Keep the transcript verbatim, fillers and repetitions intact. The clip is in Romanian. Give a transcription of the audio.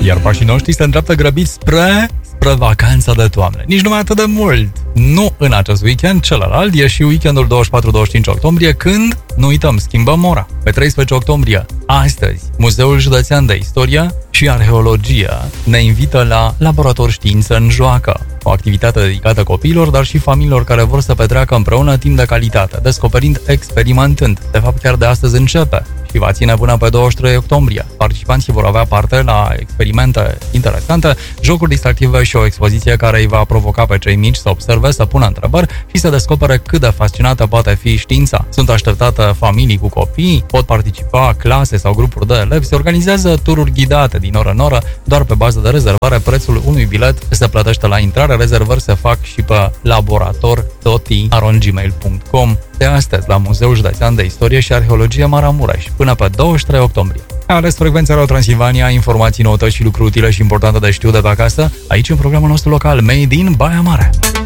iar pașii noștri se îndreaptă grăbiți spre, spre vacanța de toamnă. Nici nu mai atât de mult. Nu în acest weekend, celălalt e și weekendul douăzeci și patru douăzeci și cinci octombrie, când, nu uităm, schimbăm ora. Pe treisprezece octombrie, astăzi, Muzeul Județean de Istorie și Arheologie ne invită la Laborator Știință în Joacă, o activitate dedicată copiilor, dar și familiilor care vor să petreacă împreună timp de calitate, descoperind, experimentând. De fapt, chiar de astăzi începe și va ține până pe douăzeci și trei octombrie. Participanții vor avea parte la experimente interesante, jocuri distractive și o expoziție care îi va provoca pe cei mici să observe, să pună întrebări și să descopere cât de fascinată poate fi știința. Sunt așteptate familii cu copii, pot participa clase sau grupuri de elevi, se organizează tururi ghidate din oră în oră, doar pe bază de rezervare. Prețul unui bilet se plătește la intrare, rezervări se fac și pe laborator toti arond gmail punct com de astăzi la Muzeul Județean de Istorie și Arheologie Maramureș până pe douăzeci și trei octombrie. Ai ales frecvența Radio Transilvania, informații, noutăți și lucruri utile și importante de știut de pe acasă, aici în programul nostru local Made in Baia Mare.